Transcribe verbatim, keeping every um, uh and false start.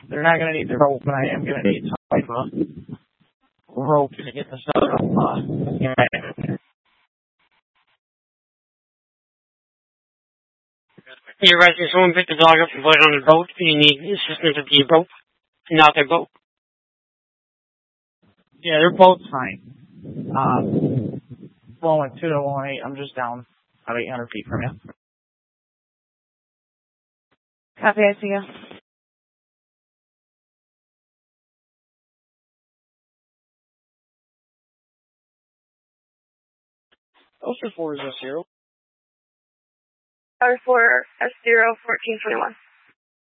They're not going to need the rope, but I am going to need some type of rope to get the stuff up. Uh, yeah. You're right, if someone picked the dog up and put it on the boat, you need assistance with the rope, not their boat. Yeah, they're both fine. Um, flowing two to one eight. I'm just down about eight hundred feet from you. Copy, I see you. Ultra four is a zero. Tower four, S zero, fourteen twenty-one.